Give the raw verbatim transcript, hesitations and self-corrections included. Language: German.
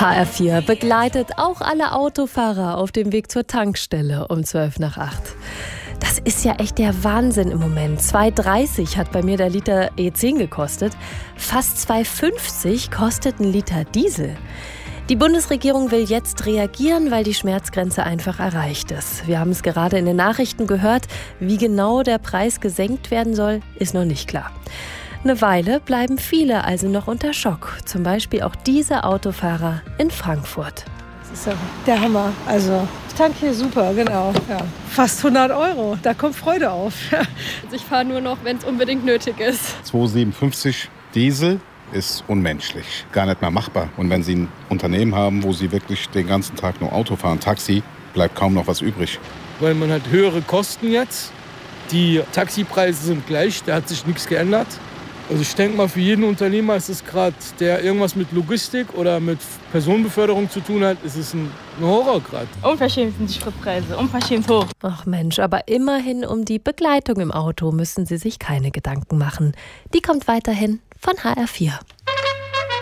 H R vier begleitet auch alle Autofahrer auf dem Weg zur Tankstelle um zwölf nach acht. Das ist ja echt der Wahnsinn im Moment. zwei dreißig hat bei mir der Liter E zehn gekostet. Fast zwei fünfzig kostet ein Liter Diesel. Die Bundesregierung will jetzt reagieren, weil die Schmerzgrenze einfach erreicht ist. Wir haben es gerade in den Nachrichten gehört. Wie genau der Preis gesenkt werden soll, ist noch nicht klar. Eine Weile bleiben viele also noch unter Schock. Zum Beispiel auch diese Autofahrer in Frankfurt. Das ist ja der Hammer. Also ich tanke hier super, genau. Ja. Fast hundert Euro, da kommt Freude auf. Also ich fahre nur noch, wenn es unbedingt nötig ist. zwei siebenundfünfzig Diesel ist unmenschlich, gar nicht mehr machbar. Und wenn Sie ein Unternehmen haben, wo Sie wirklich den ganzen Tag nur Auto fahren, Taxi, bleibt kaum noch was übrig. Weil man hat höhere Kosten jetzt. Die Taxipreise sind gleich, da hat sich nichts geändert. Also ich denke mal, für jeden Unternehmer ist es gerade, der irgendwas mit Logistik oder mit Personenbeförderung zu tun hat, ist es ein, ein Horror gerade. Unverschämt sind die Spritpreise, unverschämt hoch. Ach Mensch, aber immerhin um die Begleitung im Auto müssen Sie sich keine Gedanken machen. Die kommt weiterhin von H R vier.